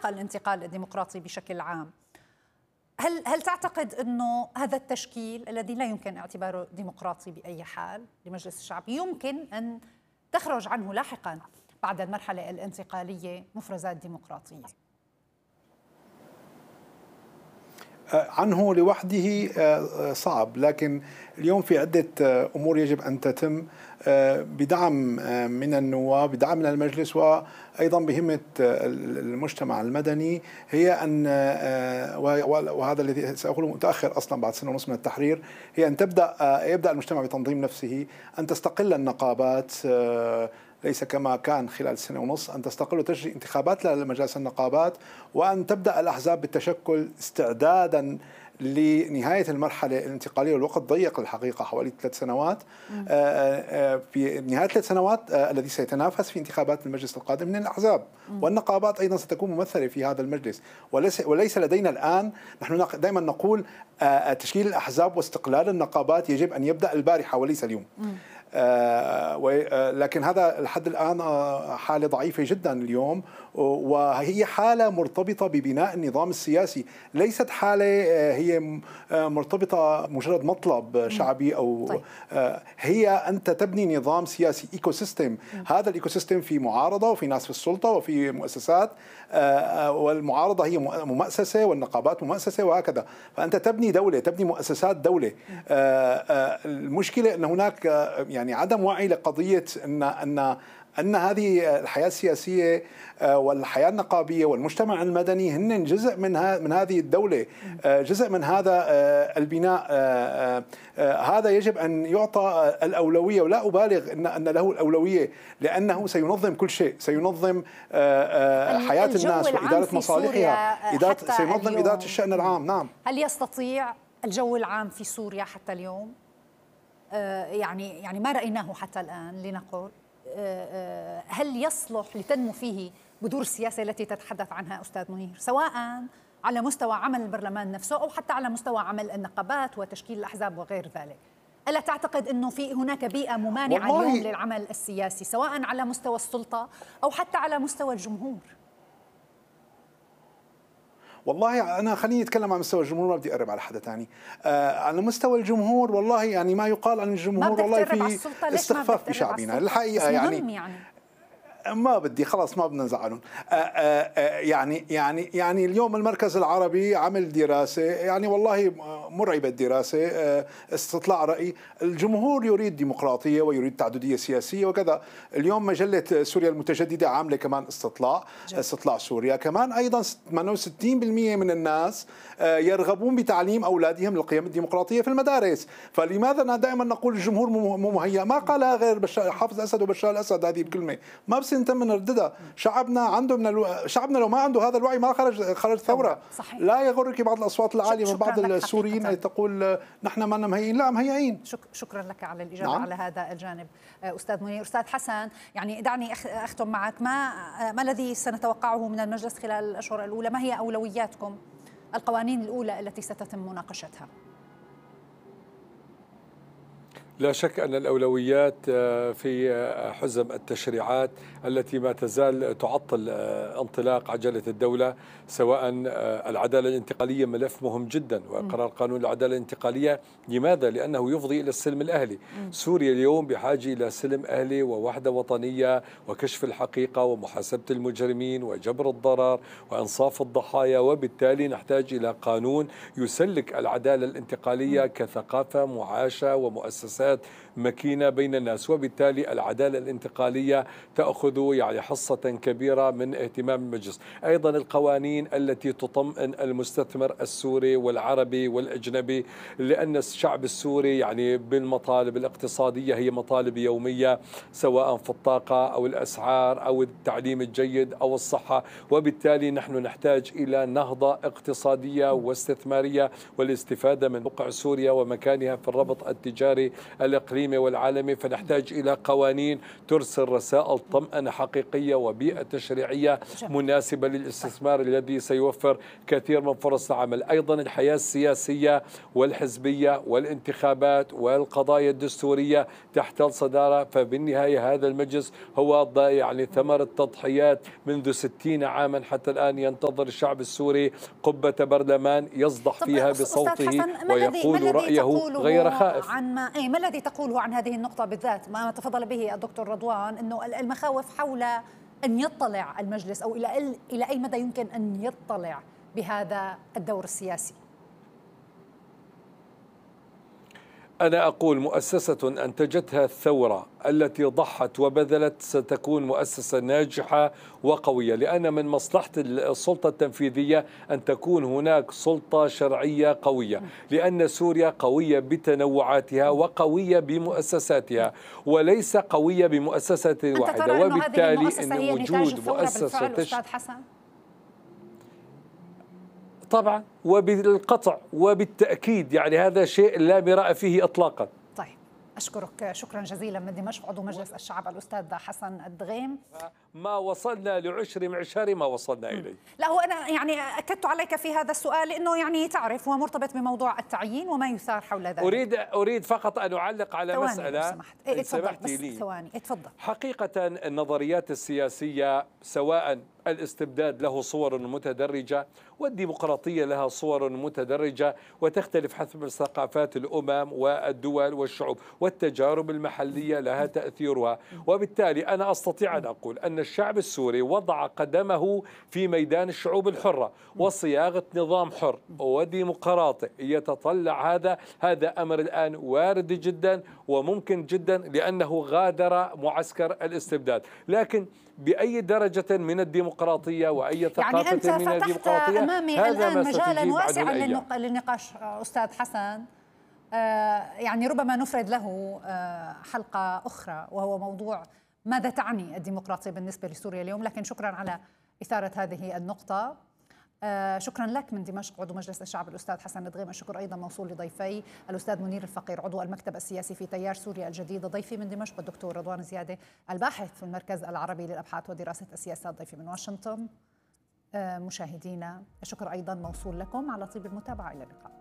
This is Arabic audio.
تتلقى الانتقال الديمقراطي بشكل عام. هل تعتقد أنه هذا التشكيل الذي لا يمكن اعتباره ديمقراطي بأي حال لمجلس الشعب يمكن أن تخرج عنه لاحقا بعد المرحلة الانتقالية مفرزات ديمقراطية؟ عنه لوحده صعب، لكن اليوم في عدة أمور يجب أن تتم بدعم من النواب، بدعم من المجلس، وأيضا بهمة المجتمع المدني، هي أن وهذا الذي سأقوله متأخر أصلا بعد 1.5 سنة من التحرير، هي أن يبدأ المجتمع بتنظيم نفسه، أن تستقل النقابات، ليس كما كان خلال 1.5 سنة، أن تستقل وتجري انتخابات لمجالس النقابات، وأن تبدأ الأحزاب بالتشكل استعدادا لنهاية المرحلة الانتقالية، والوقت ضيق الحقيقة حوالي 3 سنوات. في نهاية 3 سنوات الذي سيتنافس في انتخابات المجلس القادم من الأحزاب، والنقابات أيضا ستكون ممثلة في هذا المجلس، وليس لدينا الآن، نحن دائما نقول تشكيل الأحزاب واستقلال النقابات يجب أن يبدأ البارحة وليس اليوم. لكن هذا لحد الآن حالة ضعيفة جدا اليوم، وهي حالة مرتبطة ببناء النظام السياسي، ليست حالة هي مرتبطة مجرد مطلب شعبي أو طيب. هي أنت تبني نظام سياسي، إيكو سيستم. هذا الإيكو سيستم في معارضة وفي ناس في السلطة وفي مؤسسات، والمعارضة هي مؤسسة والنقابات مؤسسة وهكذا، فأنت تبني دولة، تبني مؤسسات دولة. المشكلة أن هناك يعني عدم وعي لقضية أن هذه الحياة السياسية والحياة النقابية والمجتمع المدني هن جزء من هذه الدولة، جزء من هذا البناء. هذا يجب أن يعطى الأولوية، ولا أبالغ أن له الأولوية، لأنه سينظم كل شيء، سينظم حياة الناس وإدارة مصالحها، سينظم إدارة الشأن العام. نعم. هل يستطيع الجو العام في سوريا حتى اليوم، يعني ما رأيناه حتى الآن لنقل، هل يصلح لتنمو فيه بذور السياسة التي تتحدث عنها أستاذ منير، سواء على مستوى عمل البرلمان نفسه أو حتى على مستوى عمل النقابات وتشكيل الأحزاب وغير ذلك؟ ألا تعتقد أنه في هناك بيئة ممانعة اليوم للعمل السياسي سواء على مستوى السلطة أو حتى على مستوى الجمهور؟ والله أنا خليني أتكلم عن مستوى الجمهور، ما بدي أقرب على حدا ثاني. على مستوى الجمهور والله يعني ما يقال عن الجمهور والله في استخفاف بشعبنا الحقيقة، يعني ما بدي خلاص ما بدنا نزعلهم. يعني اليوم المركز العربي عمل دراسة يعني والله مرعبة الدراسة، استطلاع رأي، الجمهور يريد ديمقراطية ويريد تعددية سياسية وكذا. اليوم مجلة سوريا المتجددة عاملة كمان استطلاع سوريا كمان أيضا 68% من الناس يرغبون بتعليم أولادهم للقيم الديمقراطية في المدارس. فلماذا دائما نقول الجمهور مو مهيأ؟ ما قالها غير حافظ أسد وبشار الأسد هذه الكلمة، ما بس نتم نرددها. شعبنا عنده شعبنا لو ما عنده هذا الوعي ما خرج ثورة. صحيح. لا يغرك بعض الأصوات العالية من بعض السوريين تقول نحن ما مهيئين، لا مهيئين. شكرا لك على الإجابة على هذا الجانب أستاذ منير. أستاذ حسن، يعني دعني أختم معك، ما الذي سنتوقعه من المجلس خلال الأشهر الأولى؟ ما هي أولوياتكم، القوانين الأولى التي ستتم مناقشتها؟ لا شك أن الأولويات في حزم التشريعات التي ما تزال تعطل انطلاق عجلة الدولة، سواء العدالة الانتقالية ملف مهم جدا، وقرار قانون العدالة الانتقالية. لماذا؟ لأنه يفضي إلى السلم الأهلي. سوريا اليوم بحاجة إلى سلم أهلي ووحدة وطنية وكشف الحقيقة ومحاسبة المجرمين وجبر الضرر وإنصاف الضحايا، وبالتالي نحتاج إلى قانون يسلك العدالة الانتقالية كثقافة معاشة ومؤسسات مكينة بين الناس، وبالتالي العدالة الانتقالية تأخذ يعني حصة كبيرة من اهتمام المجلس. أيضا القوانين التي تطمئن المستثمر السوري والعربي والأجنبي، لأن الشعب السوري يعني بالمطالب الاقتصادية هي مطالب يومية، سواء في الطاقة أو الأسعار أو التعليم الجيد أو الصحة، وبالتالي نحن نحتاج إلى نهضة اقتصادية واستثمارية والاستفادة من موقع سوريا ومكانها في الربط التجاري الإقليمي والعالمي، فنحتاج إلى قوانين ترسل رسائل طمأنة حقيقية وبيئة تشريعية مناسبة للاستثمار الذي سيوفر كثير من فرص العمل. أيضا الحياة السياسية والحزبية والانتخابات والقضايا الدستورية تحتل صدارة، فبالنهاية هذا المجلس هو يعني ثمرة تضحيات منذ 60 عاما حتى الآن. ينتظر الشعب السوري قبة برلمان يصدح فيها بصوته ويقول رأيه غير خائف. ما الذي تقوله عن هذه النقطة بالذات؟ ما تفضل به الدكتور رضوان، أنه المخاوف حول أن يطلع المجلس، أو إلى أي مدى يمكن أن يطلع بهذا الدور السياسي؟ أنا أقول مؤسسة أنتجتها الثورة التي ضحت وبذلت ستكون مؤسسة ناجحة وقوية، لأن من مصلحة السلطة التنفيذية أن تكون هناك سلطة شرعية قوية، لأن سوريا قوية بتنوعاتها وقوية بمؤسساتها وليس قوية بمؤسسة واحدة. وبالتالي إن وجود مؤسسة أستاذ حسن طبعا وبالقطع وبالتأكيد، يعني هذا شيء لا مراء فيه إطلاقا. طيب أشكرك شكرا جزيلا من دمشق عضو مجلس الشعب الأستاذ حسن الدغيم. ما وصلنا لعشر معشار ما وصلنا إليه. لا هو أنا يعني أكدت عليك في هذا السؤال لأنه يعني تعرف هو مرتبط بموضوع التعيين وما يثار حول ذلك. أريد فقط أن أعلق على مسألة إن سمحت لي. ثواني اتفضل. حقيقة النظريات السياسية سواء الاستبداد له صور متدرجة والديمقراطية لها صور متدرجة وتختلف حسب ثقافات الأمم والدول والشعوب، والتجارب المحلية لها تأثيرها. وبالتالي أنا أستطيع أن أقول أن الشعب السوري وضع قدمه في ميدان الشعوب الحرة وصياغة نظام حر وديمقراطي يتطلع هذا أمر الآن وارد جدا وممكن جدا، لأنه غادر معسكر الاستبداد. لكن بأي درجة من الديمقراطية وأي ثقافة يعني أنت من الديمقراطية أمامي الآن مجالا واسعا للنقاش أستاذ حسن، يعني ربما نفرد له حلقة أخرى، وهو موضوع ماذا تعني الديمقراطية بالنسبة لسوريا اليوم. لكن شكرا على إثارة هذه النقطة. شكرا لك من دمشق عضو مجلس الشعب الأستاذ حسن الدغيم. الشكر أيضا موصول لضيفي الأستاذ منير الفقير عضو المكتب السياسي في تيار سوريا الجديد، ضيفي من دمشق الدكتور رضوان زيادة الباحث في المركز العربي للأبحاث ودراسة السياسات، ضيفي من واشنطن. مشاهدينا الشكر أيضا موصول لكم على طيب المتابعة. إلى اللقاء.